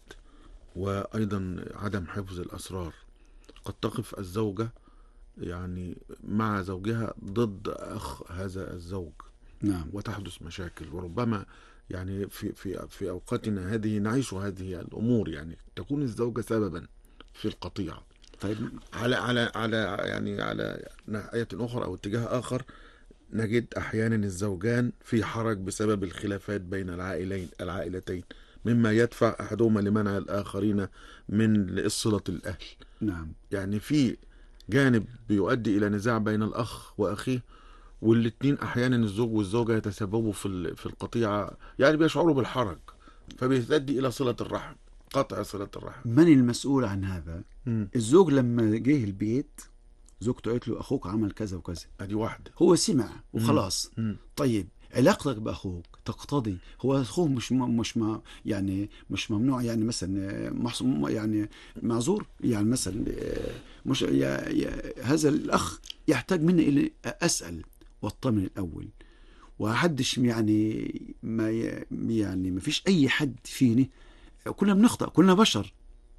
وايضا عدم حفظ الاسرار. قد تقف الزوجه يعني مع زوجها ضد أخ هذا الزوج. نعم. وتحدث مشاكل، وربما يعني في في في أوقاتنا هذه نعيش هذه الأمور. يعني تكون الزوجة سببا في القطيعة. طيب على على على يعني على ناحية أخرى أو اتجاه آخر نجد أحيانا الزوجان في حرج بسبب الخلافات بين العائلين العائلتين، مما يدفع أحدهما لمنع الآخرين من صلة الأهل. نعم. يعني في جانب بيؤدي إلى نزاع بين الأخ وأخيه، والاثنين أحيانا الزوج والزوجة يتسببوا في في القطيعة، يعني بيشعروا بالحرج، فبيؤدي إلى صلة الرحم، قطع صلة الرحم. من المسؤول عن هذا؟ م. الزوج لما جه البيت زوجته قالت له اخوك عمل كذا وكذا، ادي واحده. هو سمع وخلاص. مم. طيب علاقتك باخوك تقتضي، هو اخوه مش م... مش م... يعني مش ممنوع، يعني مثلا محصوم يعني معذور، يعني مثلا مش يا... يا... هذا الاخ يحتاج مني الى اسال واطمن الاول، وحدش يعني ما ي... يعني ما فيش اي حد فيني، كلنا بنخطأ، كلنا بشر.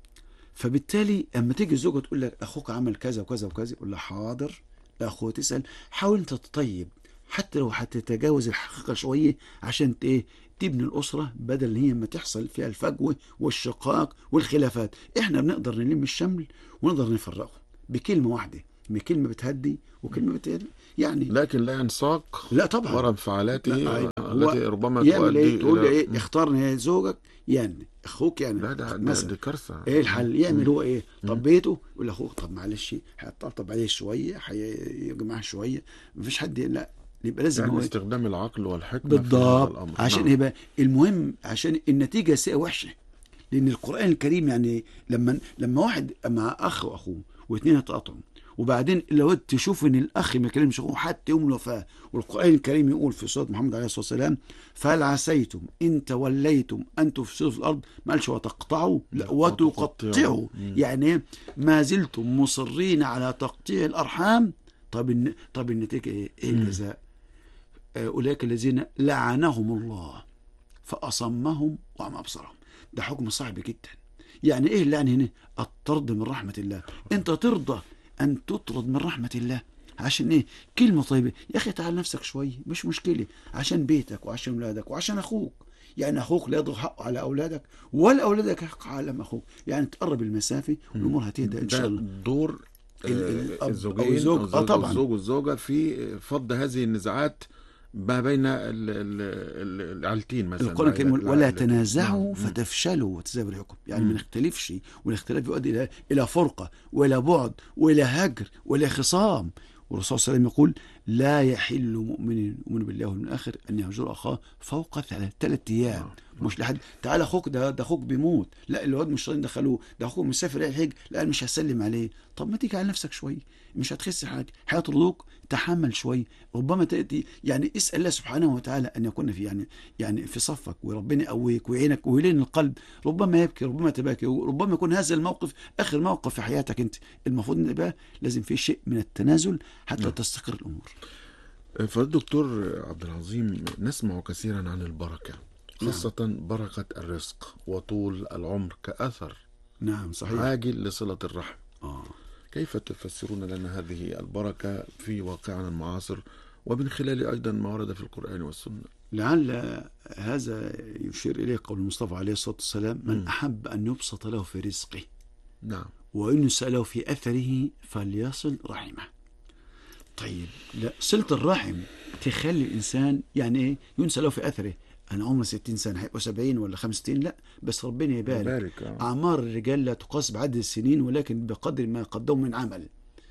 فبالتالي اما تيجي الزوجه تقول لك اخوك عمل كذا وكذا وكذا، يقول لها حاضر. لا اخوه تسال، حاول انت تطيب حتى لو هتتجاوز الحقيقه شويه عشان ايه تبني الاسره، بدل هي ما تحصل فيها الفجوه والشقاق والخلافات. احنا بنقدر نلم الشمل ونقدر نفرقه بكلمه واحده، بكلمه بتهدي وكلمه بتهدي يعني. لكن لا ينساق لا طبعا وراء انفعالاته التي ربما يعمل تؤدي ايه، تقول له الى ايه اختارني يا زوجك يعني اخوك يعني لا ده مثلا. دي كارثه. ايه الحل؟ يعمل هو ايه؟ مم. طب بيته يقول لاخوه طب معلش هيطبطب عليه شويه، هيجمعه شويه، مفيش حد لا، يبقى لازم يعني هو استخدام العقل والحكمه في هذا بالضبط. الامر. عشان نعم. ايه بقى المهم؟ عشان النتيجه سيئه وحشه. لان القران الكريم يعني لما لما واحد مع اخ واخوه واثنين يتقاطعوا، وبعدين لو تشوف ان الاخ ما يكلمش اخوه حتى يوم الوفاه، والقران الكريم يقول في سوره محمد عليه الصلاه والسلام فهل عسيتم ان توليتم ان تفسدوا في الارض، ما قالش وتقطعوا، لا وتقطعوا. يعني ما زلتم مصرين على تقطيع الارحام. طب طب النتيجه ايه؟ ايه الجزاء؟ اولئك الذين لعنهم الله فاصمهم واعمى ابصارهم. ده حكم صعب جدا. يعني ايه اللعن هنا؟ الطرد من رحمه الله. انت ترضى ان تطرد من رحمه الله عشان ايه؟ كلمه طيبه يا اخي، تعال نفسك شويه مش مشكله، عشان بيتك وعشان اولادك وعشان اخوك. يعني اخوك لا يضغط حقه على اولادك ولا اولادك حق على اخوك، يعني تقرب المسافه والامور هتهدى ان شاء الله. دور الزوجين او الزوج اه طبعا الزوج والزوجه في فض هذه النزاعات ما بين العائلتين مثلا. القرآن الكريم ولا العائلة. تنازعوا نعم. فتفشلوا وتذهب ريحكم، يعني مم. ما نختلفش، والاختلاف يؤدي الى الى فرقه والى بعد والى هجر والى خصام. والرسول صلى الله عليه وسلم يقول لا يحل مؤمن يؤمن بالله واليوم الاخر ان يهجر اخاه فوق ثلاث ثلاث ايام. نعم. مش لحد تعالى اخوك ده ده اخوك بيموت، لا الواد مش راضيين دخلوه، ده اخوك مسافر الى الحج، لا مش هسلم عليه. طب ما تيجي على نفسك شويه، مش هتخس حاجه، هيطردوك، تحمل شويه. ربما تاتي يعني اسال الله سبحانه وتعالى ان يكون في يعني يعني في صفك، وربنا يقويك ويعينك ويلين القلب. ربما يبكي، ربما تبكي، ربما يكون هذا الموقف اخر موقف في حياتك انت. المفروض ان يبقى لازم في شيء من التنازل حتى نعم. تستقر الامور. فالدكتور عبد العظيم نسمع كثيرا عن البركه، خاصة نعم. بركة الرزق وطول العمر كأثر نعم صحيح عاجل لصلة الرحم. آه. كيف تفسرون لنا هذه البركة في واقعنا المعاصر ومن خلال أيضا ما ورد في القرآن والسنة؟ لعل هذا يشير إليه قول المصطفى عليه الصلاة والسلام من م. أحب أن يبسط له في رزقه نعم وإن يسأله في أثره فليصل رحمه. طيب لا صلة الرحم تخلي الإنسان يعني إيه ينسى له في أثره. أنا عمري ستين سنة هيبقوا سبعين ولا خمسين، لا بس ربنا يبارك, يبارك. آه. أعمار الرجال لا تقاس بعدد السنين ولكن بقدر ما قدموا من عمل.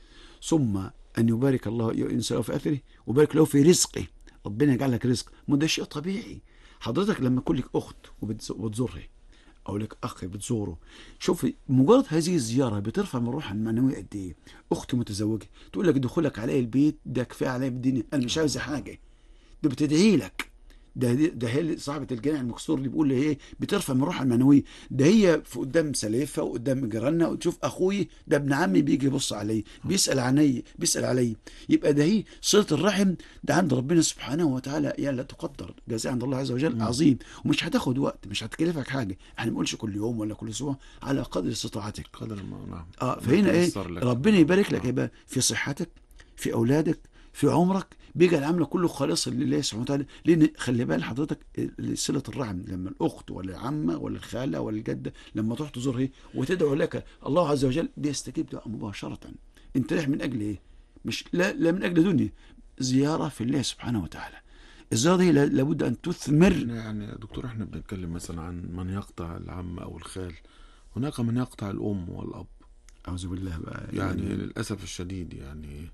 ثم أن يبارك الله ينسى له في أثره وبارك له في رزقه. ربنا يجعل لك رزق، ما ده شيء طبيعي. حضرتك لما يكون لك أخت وبتزورها أو لك أخ بتزوره، شوف مجرد هذه الزيارة بترفع من روحها المعنوية قد إيه. أخت متزوجة تقول لك دخولك علي البيت ده كفاية علي بالدنيا، أنا مش عاوزة حاجة. ده بتدعي لك. ده ده هي صاحبة الجامع المكسور اللي بيقول لي ايه بترفع من روحها المعنويه. ده هي في قدام سليفها وقدام جيراننا وتشوف اخوي ده ابن عمي بيجي يبص علي بيسال عني بيسال علي. يبقى ده هي صله الرحم. ده عند ربنا سبحانه وتعالى يعني لا تقدر، جزاء عند الله عز وجل عظيم، ومش هتاخد وقت، مش هتكلفك حاجه. احنا ما بنقولش كل يوم ولا كل اسبوع، على قدر استطاعتك. قدر ما نعم. اه فهنا ايه ربنا يبارك لك يبقى في صحتك في اولادك في عمرك، بيجي العمل كله خالصا لله سبحانه وتعالى. لان خلي بال حضرتك صله الرحم لما الاخت ولا العمه ولا الخاله ولا الجده لما تروح تزورها وتدعو لك الله عز وجل بيستجيب دعاء مباشره. انت رايح من اجل ايه؟ مش لا, لا من اجل دنيا، زياره في الله سبحانه وتعالى. الزياره دي لابد ان تثمر. يعني يا دكتور احنا بنتكلم مثلا عن من يقطع العم او الخال، هناك من يقطع الام والاب. اعوذ بالله بقى يعني, يعني للاسف الشديد يعني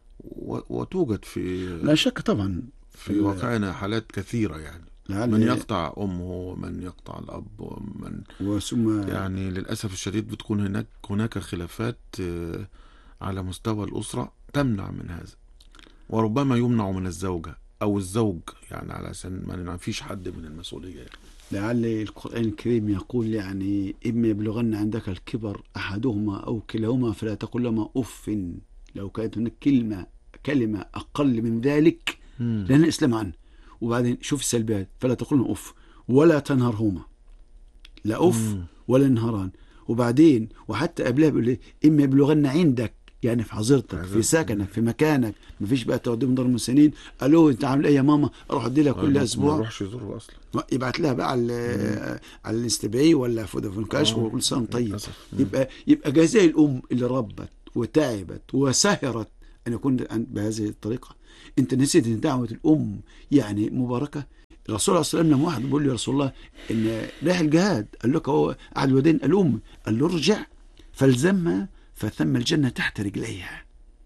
وتوجد في لا شك طبعا في واقعنا حالات كثيرة يعني من يقطع أمه ومن يقطع الأب ومن وثم يعني للأسف الشديد بتكون هناك هناك خلافات على مستوى الأسرة تمنع من هذا، وربما يمنع من الزوجة أو الزوج، يعني على أساس ما فيش حد من المسؤولية يعني. لعل القرآن الكريم يقول يعني إما يبلغن عندك الكبر أحدهما أو كلاهما فلا تقل لهما أف، لو كانت هناك كلمة كلمة أقل من ذلك لأن الإسلام عنه. وبعدين شوف السلبيات، فلا تقل لهما أف ولا تنهرهما، لا أف ولا نهران. وبعدين وحتى قبلها بيقول إيه؟ إما يبلغن عندك، يعني في حظيرتك في سكنك في مكانك، مفيش بقى تقدم دار المسنين الو انت عامل ايه يا ماما، اروح ادي لها كل اسبوع، ما يروحش يزوره اصلا، يبعت لها بقى على على الاستبعي ولا فودافون كاش وكل سنه طيب. يبقى يبقى جزاء الام اللي ربت وتعبت وسهرت ان يكون بهذه الطريقه. انت نسيت ان دعوه الام يعني مباركه. الرسول صلى الله عليه وسلم لما واحد بيقول له يا رسول الله ان رايح الجهاد، قال لك هو قعد الودين الام، قال له ارجع فالزمها فثم الجنة تحت رجليها.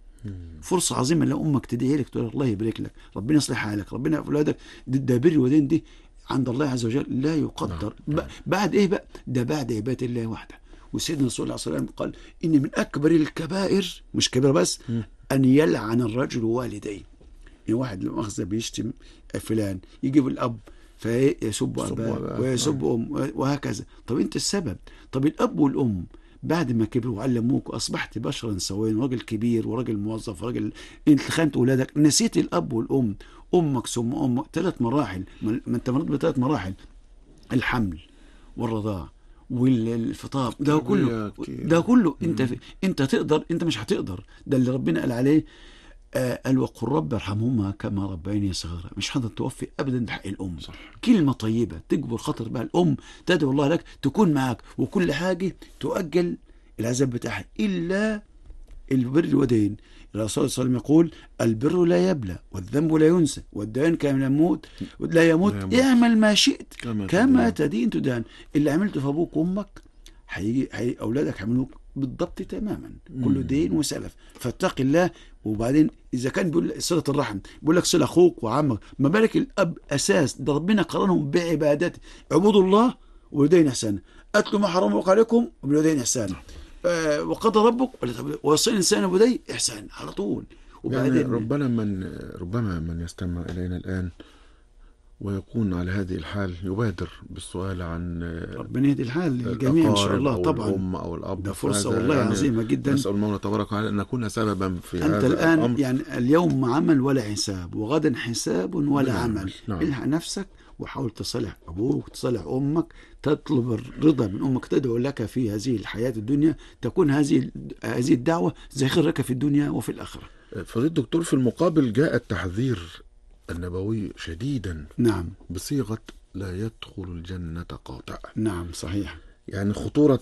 فرصة عظيمة لو أمك تدعي لك تقول الله يبارك لك، ربنا يصلح حالك، ربنا يعفو أولادك. ده بر الوالدين دي عند الله عز وجل لا يقدر. نعم. بعد إيه بقى؟ ده بعد عبادة الله وحده. وسيدنا رسول الله صلى الله عليه وسلم قال إن من أكبر الكبائر، مش كبيرة بس، أن يلعن الرجل والديه. يعني واحد لو أخذ بيشتم فلان يجيب الأب فيسب أباه ويسب أم وهكذا. طب أنت السبب. طب الأب والأم بعد ما كبروا وعلموك واصبحت بشرا سويا، راجل كبير وراجل موظف وراجل انت خانت اولادك، نسيت الاب والام، امك ثم امك، ثلاث مراحل. ما انت مريت بثلاث مراحل: الحمل والرضاع والفطام، ده كله ده كله انت في انت تقدر، انت مش هتقدر. ده اللي ربنا قال عليه آه قال وقل رب ارحمهما كما ربياني صغيرا. مش هتقدر توفي ابدا حق الام. صح. كلمه طيبه تجبر خاطر بها الام، تدعو الله لك، تكون معك، وكل حاجه تؤجل العذاب بتاعها الا البر الوالدين. الرسول صلى الله عليه وسلم يقول البر لا يبلى والذنب لا ينسى والدين كما يموت لا يموت, لا يموت. اعمل ما شئت كما, كما تدين تدان. اللي عملته في ابوك وامك هيجي حي... اولادك هيعملوك بالضبط تماما. كله دين وسلف، فاتق الله. وبعدين اذا كان بيقول صله الرحم، بيقول لك صله اخوك وعمك، ما بالك الاب اساس. ده ربنا قرنهم بعبادته، اعبدوا الله وبالوالدين احسانا، اتلوا ما حرم عليكم وبالوالدين احسانا، آه وقضى ربك ووصى الانسان بوالديه احسان على طول. وبعدين يعني ربنا من ربما من يستمع الينا الان ويكون على هذه الحال يبادر بالسؤال عن ربنا يهدي الحال للجميع ان شاء الله. طبعا الام او الاب، ده فرصه والله يعني عظيمه جدا. نسال المولى تبارك وتعالى ان نكون سببا في انت هذا الان الامر. يعني اليوم عمل ولا حساب، وغدا حساب ولا نعم. عمل. نعم. الحق نفسك وحاول تصلح ابوك، تصلح امك، تطلب الرضا من امك، تدعو لك في هذه الحياه الدنيا، تكون هذه هذه الدعوه ذخير لك في الدنيا وفي الاخره. فضيلة الدكتور، في المقابل جاء التحذير النبوي شديدا، نعم، بصيغة لا يدخل الجنة قاطع. نعم صحيح. يعني خطورة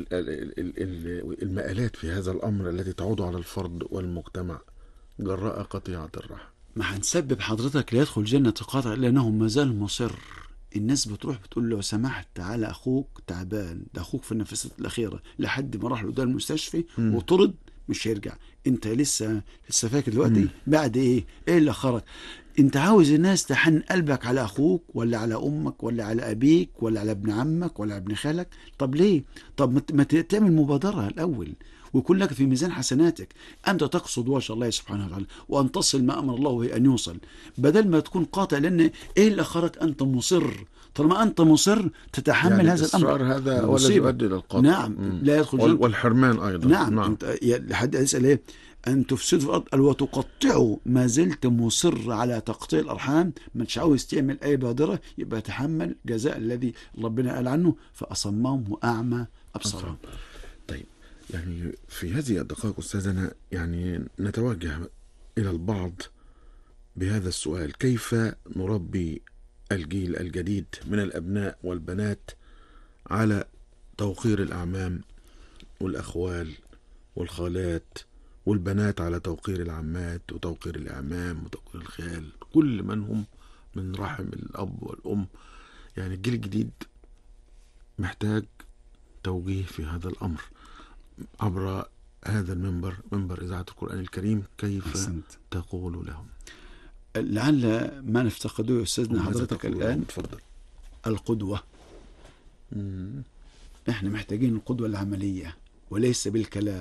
المآلات في هذا الأمر التي تعود على الفرد والمجتمع جراء قطيعة الرحم. ما هنسبب حضرتك لا يدخل الجنة قاطع لأنه ما زال مصر. الناس بتروح بتقول له لو سمحت تعالى أخوك تعبان، ده أخوك في النفسات الأخيرة، لحد ما راح له ده المستشفى وطرد مش هيرجع. انت لسه لسه فاكر دلوقتي مم. بعد ايه ايه اللي خرج. انت عاوز الناس تحن قلبك على اخوك ولا على امك ولا على ابيك ولا على ابن عمك ولا على ابن خالك. طب ليه؟ طب ما تعمل مبادرة الاول ويكون لك في ميزان حسناتك. انت تقصد وجه الله سبحانه وتعالى وان تصل ما امر الله به ان يوصل، بدل ما تكون قاطع. لان ايه اللي اخرك؟ انت مصر. طالما انت مصر تتحمل يعني هذا الامر. هذا هو الذي يؤدي الى القطع. نعم. مم. لا يدخل وال... والحرمان ايضا. نعم, نعم. انت لحد يسال ايه ان تفسدوا في الارض وتقطعوا، ما زلت مصر على تقطيع الارحام، مش عاوز تعمل اي بادره، يبقى تحمل جزاء الذي ربنا قال عنه فاصمهم واعمى ابصارهم. طيب، يعني في هذه الدقائق أستاذنا يعني نتوجه إلى البعض بهذا السؤال: كيف نربي الجيل الجديد من الأبناء والبنات على توقير الأعمام والأخوال والخالات، والبنات على توقير العمات وتوقير الأعمام وتوقير الخال، كل من هم من رحم الأب والأم. يعني الجيل الجديد محتاج توجيه في هذا الأمر عبر هذا المنبر، منبر إذاعة القرآن الكريم. كيف أحسنت. تقول لهم؟ لعل ما نفتقده أستاذنا حضرتك الآن تفضل. القدوة. مم. احنا محتاجين القدوة العملية وليس بالكلام.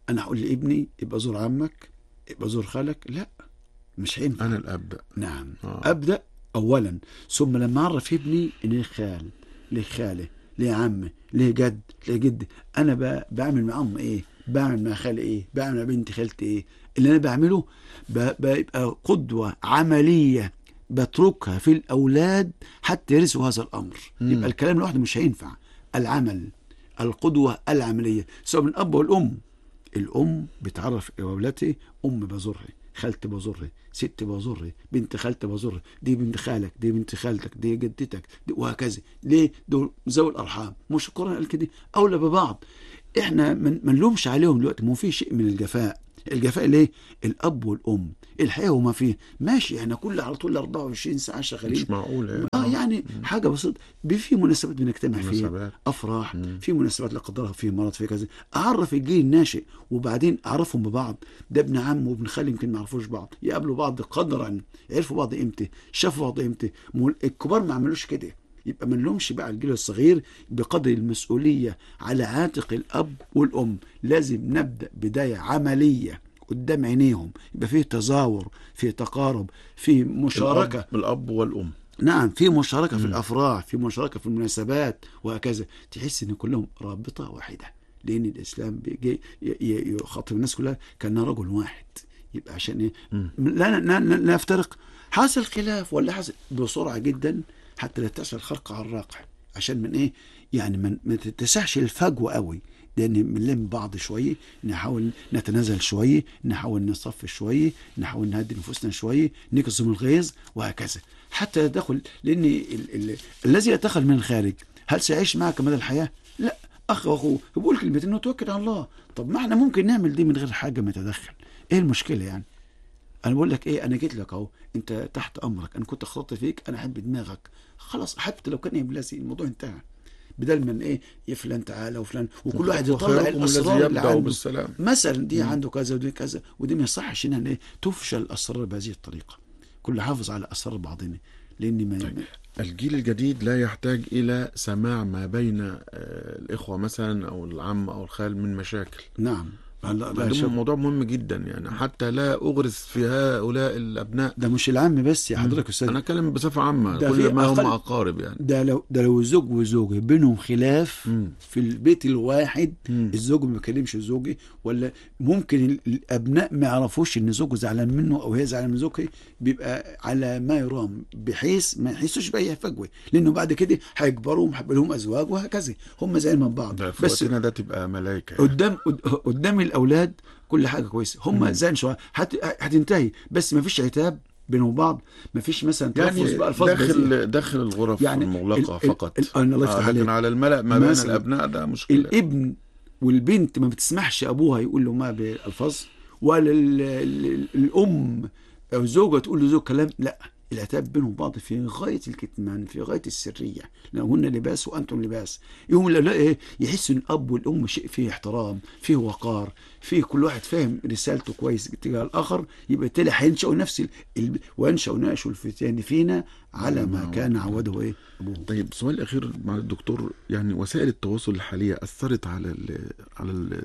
انا هقول لابني يبقى زور عمك، يبقى زور خالك؟ لا، مش هينفع. انا الاب. نعم. آه. ابدا اولا، ثم لما اعرف ابني ان ليه خال، ليه خاله، ليه عمه، ليه جد، ليه جد، انا ب- بعمل معاهم ايه، بعمل مع خالي ايه، بعمل مع بنت خالتي ايه. اللي انا بعمله ب- بيبقى قدوه عمليه بتركها في الاولاد حتى يرثوا هذا الامر. مم. يبقى الكلام لوحده مش هينفع، العمل، القدوه العمليه، سواء من الاب والام. الام بتعرف اولادها ام بزرها، خالتي بزرها، ست بزرها، بنت خالتي بزرها، دي بنت خالك، دي بنت خالتك، دي جدتك، دي وهكذا. ليه؟ دول ذوي الارحام. مش القرآن قال كده؟ اولى ببعض. احنا ما نلومش عليهم دلوقتي، ما في شيء من الجفاء. الجفاء ليه؟ الاب والام الحقيقه وما فيه ماشي، احنا كل على طول أربعة وعشرين ساعه شغالين. مش معقول يعني. اه يعني حاجه بسيطه، في مناسبات بنجتمع فيها، مناسبات. افراح، مم. في مناسبات لا قدرها، في مرض، في كذا. اعرف الجيل الناشئ وبعدين اعرفهم ببعض. ده ابن عم وابن خالي يمكن ما يعرفوش بعض، يقابلوا بعض قدرا، عرفوا بعض امتى، شافوا بعض امتى. مول- الكبار ما عملوش كده. يبقى ما نلومش بقى الجيل الصغير بقدر المسؤوليه على عاتق الاب والام. لازم نبدا بدايه عمليه قدام عينيهم، يبقى فيه تزاور، فيه تقارب، فيه مشاركه. الاب, الأب والام. نعم، في مشاركة في مم. الأفراح، في مشاركة في المناسبات وهكذا. تحس إن كلهم رابطة واحدة، لأن الإسلام بيجي ي- ي- يخاطب الناس كلها كأنها رجل واحد. يبقى عشان إيه؟ مم. لا, لا, لا, لا نفترق. حاصل خلاف ولا حاصل بسرعة جدا حتى لا تحصل خرق على الراقع. عشان من إيه؟ يعني من ما تتسعش الفجوة قوي، لأن بنلم بعض شوية، نحاول نتنازل شوية، نحاول نصفي شوية، نحاول نهدي نفوسنا شوية، نكظم الغيظ وهكذا حتى يدخل. لأن ال ال الذي يدخل من الخارج هل سيعيش معك مدى الحياة؟ لا. أخ وأخوه بيقول كلمتين وتوكل على الله. طب ما احنا ممكن نعمل دي من غير حاجة ما يتدخل. إيه المشكلة يعني؟ أنا بقول لك إيه، أنا جيت لك أهو، أنت تحت أمرك، أنا كنت خططت فيك، أنا أحب دماغك، خلاص. حتى لو كان إبلاسي الموضوع انتهى. بدل من ايه يا فلان تعالى وفلان، وكل واحد يطلع وخيركم الاسرار الذي اللي يبدأ عنده. بالسلام. مثلا دي مم. عنده كذا ودي كذا، ودي ما يصحش ان ايه تفشل الاسرار بهذه الطريقه. كل حافظ على اسرار بعضنا، لان ما طيب. الجيل الجديد لا يحتاج إلى سماع ما بين آه، الإخوة مثلا أو العم أو الخال من مشاكل. نعم. لا لا ده شك. موضوع مهم جدا يعني، حتى لا أغرس في هؤلاء الأبناء. ده مش العم بس يا حضرتك استاذ، أنا أتكلم بصفة عامة، ده كل في ما هم أقل- أقارب يعني. ده لو ده لو زوج وزوجه بينهم خلاف مم. في البيت الواحد، مم. الزوج ما بيكلمش زوجه، ولا ممكن ال- الابناء ما يعرفوش ان زوجه زعلان منه او هي زعلانه من زوجها، بيبقى على ما يرام بحيث ما يحسوش باي فجوه، لانه بعد كده هيكبروا وهيبقى لهم ازواج وهكذا، هم زعلانين من بعض. ده في بس وقتنا ده تبقى ملايكة يعني. قدام قد- قدام الاولاد كل حاجه كويسه، هم زعلانين شويه هت- هتنتهي، بس ما فيش عتاب بينهم بعض، ما فيش مثلا تلفظ يعني بألفاظ بذيئة. داخل داخل الغرف يعني المغلقة ال- ال- فقط. ال- الله يفتح آه، عليك. لكن على الملأ ما بين مثلاً الأبناء ده مشكلة. الابن والبنت ما بتسمحش ابوها يقول له ما بالالفاظ، ولا ال- ال- الام او الزوجه تقول لزوج كلام، لا. العتاب بينهم بعض في غايه الكتمان، في غايه السريه، لهن لباس وانتم لباس. يوم لا ايه يحس ان الاب والام شيء فيه احترام، فيه وقار، فيه كل واحد فاهم رسالته كويس تجاه الاخر، يبقى بالتالي هينشأوا نفس ال... ال... وينشأ ناشئ الفتيان فينا على ما كان عوده ايه ابوه. طيب سؤال أخير مع الدكتور، يعني وسائل التواصل الحالية أثرت على ال على ال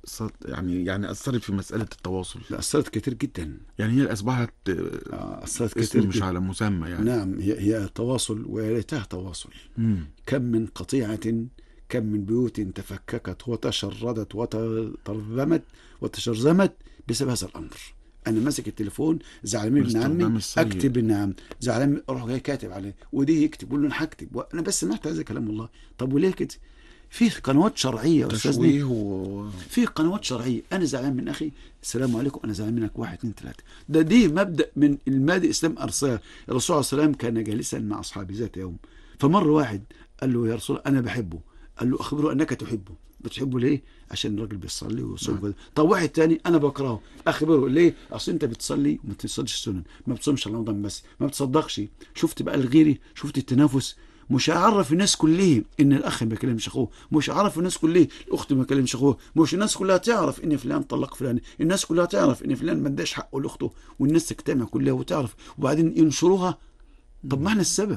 يعني يعني أثرت في مسألة التواصل؟ لا، اثرت كتير جدا. يعني هي أصبحت آه، اثرت اسم كتير مش جدا. على مسمى يعني. نعم، هي هي تواصل ويا ريتها تواصل. مم. كم من قطيعة، كم من بيوت تفككت وتشردت وترذمت وتشرذمت بسبب هذا الأمر. أنا ماسك التليفون زعلان من ابن باستخدام عمي، السيء. أكتب نعم، زعلان أروح جاي كاتب عليه، ودي يكتب يقول له أنا هكتب، وأنا بس سمعت هذا كلام الله. طب وليه كده؟ في قنوات شرعية يا أستاذ تشويه و... في قنوات شرعيه. انا زعلان من اخي، السلام عليكم، انا زعلان منك، واحد اثنين ثلاثه. ده دي مبدا من المبادئ الاسلام ارساه. الرسول عليه السلام كان جالسا مع اصحابه ذات يوم، فمر واحد قال له يا رسول انا بحبه. قال له اخبره انك تحبه. بتحبه ليه؟ عشان الراجل بيصلي ويصوم كده. طب واحد تاني انا بكرهه. اخبره ليه؟ اصل انت بتصلي وما بتصليش السنن، ما بتصومش رمضان بس، ما بتصدقش. شفت بقى الغيري، شفت التنافس. مش هعرف الناس كلها ان الاخ ما بيكلمش اخوه، مش هعرف الناس كلها الاخت ما بيكلمش اخوه، مش الناس كلها تعرف ان فلان طلق فلان، الناس كلها تعرف ان فلان ما اداش حقه لاخته، والناس تجتمع كلها وتعرف وبعدين ينشروها. طب ما احنا السبب،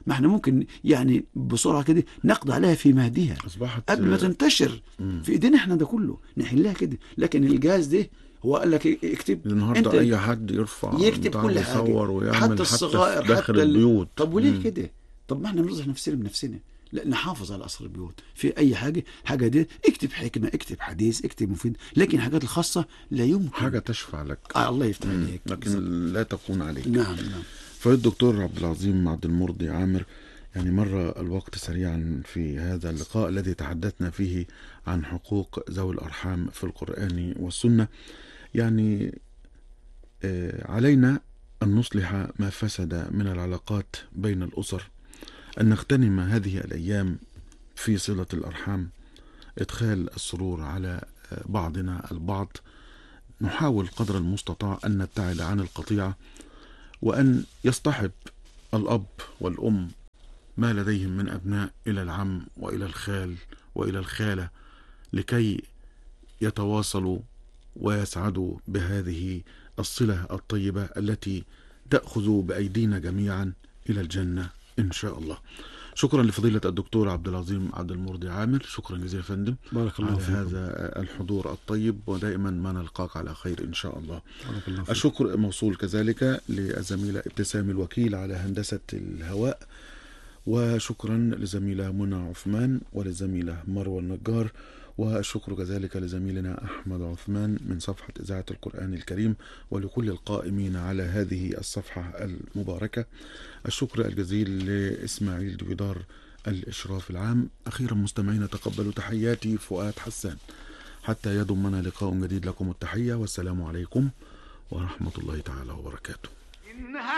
ما احنا ممكن يعني بسرعة كده نقضي عليها في مهدها أصبحت قبل ما تنتشر. مم. في ايدينا احنا ده كله نحلها كده. لكن الجهاز ده هو قال لك اكتب النهارده انت أي حد يرفع يكتب بتاع كل حاجة، ويصور ويعمل حتى حتى الصغائر، في داخل حتى ال... البيوت. طب وليه مم. كده؟ طب ما احنا نرزق نفسنا بنفسنا. لا، نحافظ على اسرار البيوت في اي حاجه. حاجه دي اكتب حكمه، اكتب حديث، اكتب مفيد، لكن الحاجات الخاصه لا يمكن. حاجة تشفع لك. آه الله يفتح مم. عليك. بالظبط. لكن لا تكون عليك. نعم نعم. فالدكتور عبد العظيم عبد المرضي عامر، يعني مر الوقت سريعا في هذا اللقاء الذي تحدثنا فيه عن حقوق ذوي الأرحام في القرآن والسنة. يعني آه، علينا أن نصلح ما فسد من العلاقات بين الأسر، أن نغتنم هذه الأيام في صلة الأرحام، إدخال السرور على آه، بعضنا البعض. نحاول قدر المستطاع أن نبتعد عن القطيعة، وأن يصطحب الأب والأم ما لديهم من أبناء إلى العم وإلى الخال وإلى الخالة، لكي يتواصلوا ويسعدوا بهذه الصلة الطيبة التي تأخذ بأيدينا جميعا إلى الجنة إن شاء الله. شكرا لفضيلة الدكتور عبد العظيم عبد المرضي عامر، شكرا جزيلا يا فندم بارك الله على فيكم. هذا الحضور الطيب، ودائما ما نلقاك على خير إن شاء الله. بارك الله فيكم. الشكر موصول كذلك للزميلة ابتسام الوكيل على هندسة الهواء، وشكرا لزميلة منى عثمان وللزميلة مروى النجار، والشكر كذلك لزميلنا أحمد عثمان من صفحة إذاعة القرآن الكريم، ولكل القائمين على هذه الصفحة المباركة. الشكر الجزيل لإسماعيل دويدار الإشراف العام. أخيرا مستمعين، تقبلوا تحياتي فؤاد حسان، حتى يضمنا لقاء جديد. لكم التحية والسلام عليكم ورحمة الله تعالى وبركاته.